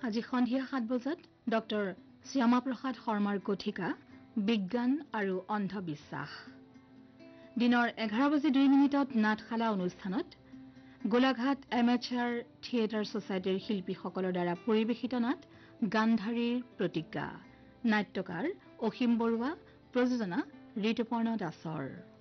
আজি সন্ধিয়া 7 বজাত ডক্টৰ শ্যামাপ্ৰসাদ শৰ্মাৰ কথিকা বিজ্ঞান আৰু অন্ধবিশ্বাস দিনৰ 11:02 নাটশালা অনুষ্ঠানত গোলাঘাট এমেচাৰ থিয়েটাৰ ছচাইটিৰ শিল্পীসকলৰ দ্বাৰা পৰিৱেশিত নাট গান্ধাৰীৰ প্ৰতিজ্ঞা নাট্যকাৰ অসীম বৰুৱা প্ৰযোজনা ঋতুপৰ্ণ দাসৰ